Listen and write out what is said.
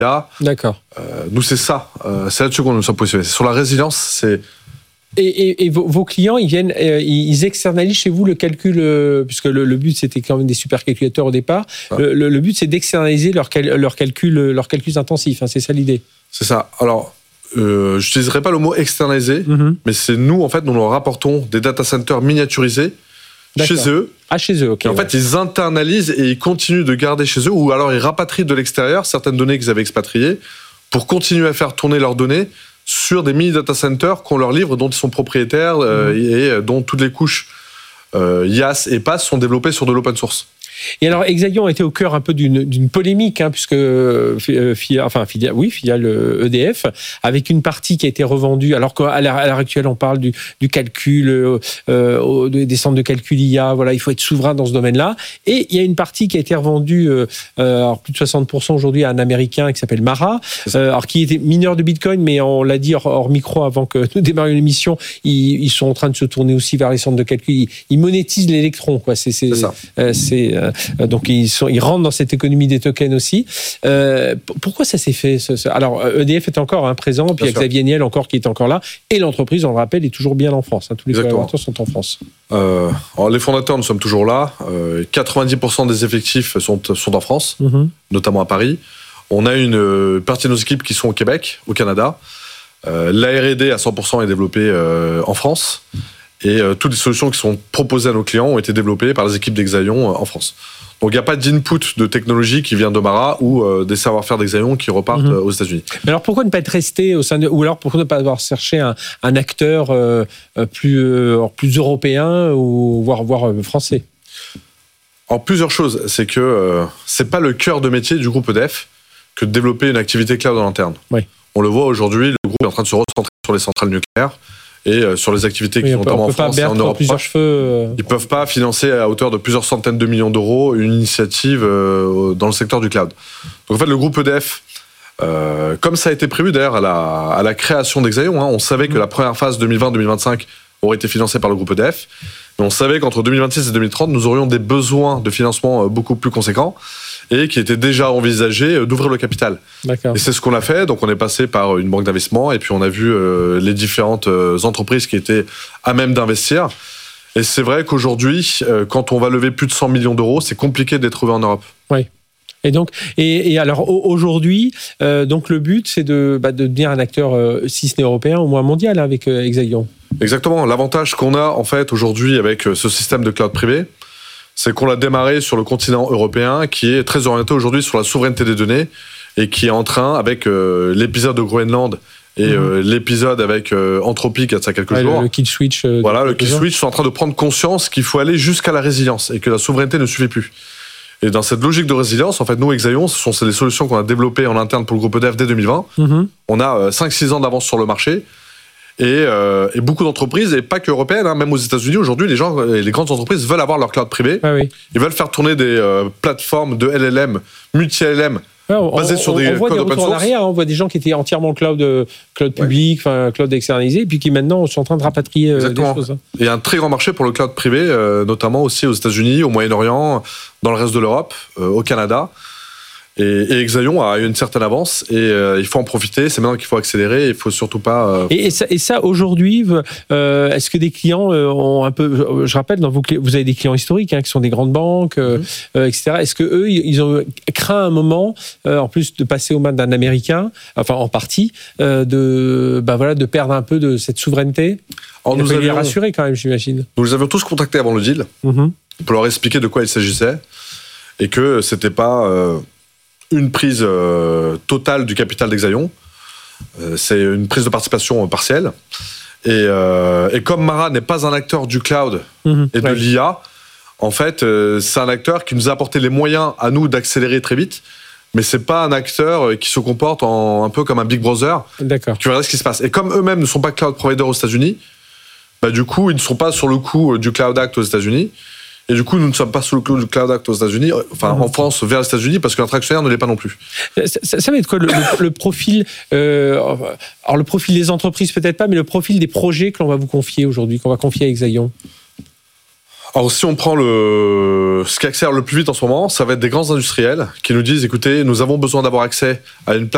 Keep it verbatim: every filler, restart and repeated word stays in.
D'accord. Euh, nous, c'est ça. Euh, c'est là-dessus qu'on nous sommes positionnés. Sur la résilience, c'est... Et, et, et vos, vos clients, ils viennent, euh, ils externalisent chez vous le calcul, euh, puisque le, le but c'était quand même des supercalculateurs au départ. Ah. Le, le, le but c'est d'externaliser leur, cal, leur calcul, leurs calculs intensifs. Hein, c'est ça l'idée. C'est ça. Alors, euh, je n'utiliserai pas le mot externaliser, mm-hmm. mais c'est nous en fait, nous leur rapportons des data centers miniaturisés. D'accord. Chez eux. Ah, chez eux, ok. Et en ouais. fait, ils internalisent et ils continuent de garder chez eux, ou alors ils rapatrient de l'extérieur certaines données qu'ils avaient expatriées pour continuer à faire tourner leurs données sur des mini-data centers qu'on leur livre, dont ils sont propriétaires euh, mmh. et dont toutes les couches euh, I A S et P A S sont développées sur de l'open source. Et alors, Exaion a été au cœur un peu d'une, d'une polémique, hein, puisque euh, filiale, enfin filiale, oui, filiale E D F, avec une partie qui a été revendue, alors qu'à l'heure, à l'heure actuelle, on parle du, du calcul, euh, des centres de calcul I A. Voilà, il faut être souverain dans ce domaine-là. Et il y a une partie qui a été revendue, euh, alors plus de soixante pour cent aujourd'hui à un Américain qui s'appelle Mara, euh, alors qui était mineur de Bitcoin, mais on l'a dit hors, hors micro avant que nous démarrions l'émission, ils, ils sont en train de se tourner aussi vers les centres de calcul. Ils, ils monétisent l'électron, quoi. C'est, c'est, c'est ça. Euh, c'est euh, Donc ils, sont, ils rentrent dans cette économie des tokens aussi. Euh, pourquoi ça s'est fait ce, ce... Alors E D F est encore hein, présent, puis il y a Xavier Niel encore qui est encore là, et l'entreprise, on le rappelle, est toujours bien en France. Hein, tous les collaborateurs sont en France. Euh, alors les fondateurs, nous sommes toujours là. Euh, quatre-vingt-dix pour cent des effectifs sont, sont en France, mm-hmm. notamment à Paris. On a une euh, partie de nos équipes qui sont au Québec, au Canada. Euh, L'A R et D à cent pour cent est développée euh, en France. Et euh, toutes les solutions qui sont proposées à nos clients ont été développées par les équipes d'Exaion euh, en France. Donc, il n'y a pas d'input de technologie qui vient de Mara ou euh, des savoir-faire d'Exaion qui repartent mmh. aux États-Unis. Mais alors, pourquoi ne pas être resté au sein de... Ou alors, pourquoi ne pas avoir cherché un, un acteur euh, plus, euh, plus européen ou voire, voire euh, français ? Alors, plusieurs choses. C'est que euh, ce n'est pas le cœur de métier du groupe E D F que de développer une activité cloud en interne. Oui. On le voit aujourd'hui, le groupe est en train de se recentrer sur les centrales nucléaires et euh, sur les activités oui, qui sont notamment en France et en Europe proche. Cheveux, euh... Ils ne peuvent pas financer à hauteur de plusieurs centaines de millions d'euros une initiative euh, dans le secteur du cloud. Donc en fait, le groupe E D F, euh, comme ça a été prévu d'ailleurs à la, à la création d'Exaion, hein, on savait mmh. que la première phase deux mille vingt deux mille vingt-cinq aurait été financée par le groupe E D F, mais on savait qu'entre deux mille vingt-six et deux mille trente, nous aurions des besoins de financement beaucoup plus conséquents et qui était déjà envisagé d'ouvrir le capital. D'accord. Et c'est ce qu'on a fait. Donc, on est passé par une banque d'investissement et puis on a vu euh, les différentes euh, entreprises qui étaient à même d'investir. Et c'est vrai qu'aujourd'hui, euh, quand on va lever plus de cent millions d'euros, c'est compliqué de les trouver en Europe. Oui. Et donc, et, et alors aujourd'hui, euh, donc le but, c'est de, bah, de devenir un acteur, euh, si ce n'est européen, au moins mondial hein, avec euh, Exaion. Exactement. L'avantage qu'on a en fait aujourd'hui avec ce système de cloud privé, c'est qu'on l'a démarré sur le continent européen, qui est très orienté aujourd'hui sur la souveraineté des données et qui est en train, avec euh, l'épisode de Groenland et mmh. euh, l'épisode avec euh, Anthropic il y a ça quelques ouais, jours. Le, le kill switch. Euh, voilà, le kill switch sont en train de prendre conscience qu'il faut aller jusqu'à la résilience et que la souveraineté ne suffit plus. Et dans cette logique de résilience, en fait, nous, Exaion, ce sont des solutions qu'on a développées en interne pour le groupe E D F dès deux mille vingt. Mmh. On a euh, cinq six ans d'avance sur le marché. Et, euh, et beaucoup d'entreprises, et pas que européennes, hein, même aux États-Unis, aujourd'hui, les gens, les grandes entreprises veulent avoir leur cloud privé. Ah oui. Ils veulent faire tourner des euh, plateformes de L L M, multi-L L M, ouais, on, basées sur on, des on voit codes des open retours source. En arrière, on voit des gens qui étaient entièrement cloud, cloud public, enfin ouais. cloud externalisé, et puis qui maintenant sont en train de rapatrier euh, des choses. Il y a un très grand marché pour le cloud privé, euh, notamment aussi aux États-Unis, au Moyen-Orient, dans le reste de l'Europe, euh, au Canada. Et, et Exaion a une certaine avance et euh, il faut en profiter. C'est maintenant qu'il faut accélérer. Il faut surtout pas. Euh... Et, et ça, et ça aujourd'hui, euh, est-ce que des clients euh, ont un peu. Je rappelle, dans vos, vous avez des clients historiques hein, qui sont des grandes banques, euh, mm-hmm. euh, et cetera. Est-ce que eux, ils ont craint un moment, euh, en plus de passer aux mains d'un Américain, enfin en partie, euh, de, bah voilà, de perdre un peu de cette souveraineté? Alors, il nous avions les rassurer quand même, j'imagine. Nous les avions tous contactés avant le deal mm-hmm. pour leur expliquer de quoi il s'agissait et que c'était pas. Euh, une prise euh, totale du capital d'Exaion. Euh, c'est une prise de participation partielle. Et, euh, et comme Mara n'est pas un acteur du cloud mmh, et de ouais. l'I A, en fait, euh, c'est un acteur qui nous a apporté les moyens à nous d'accélérer très vite, mais c'est pas un acteur qui se comporte en, un peu comme un Big Brother, D'accord. qui verra ce qui se passe. Et comme eux-mêmes ne sont pas cloud provider aux États-Unis, bah, du coup, ils ne sont pas sur le coup du Cloud Act aux États-Unis. Et du coup, nous ne sommes pas sous le Cloud Act aux États-Unis, enfin mmh. en France vers les États-Unis, parce que notre actionnaire ne l'est pas non plus. Ça, ça, ça va être quoi le, le, le profil euh, alors le profil des entreprises peut-être pas, mais le profil des projets que l'on va vous confier aujourd'hui, qu'on va confier à Exaion? Alors si on prend le ce qui accélère le plus vite en ce moment, ça va être des grands industriels qui nous disent écoutez, nous avons besoin d'avoir accès à une plateforme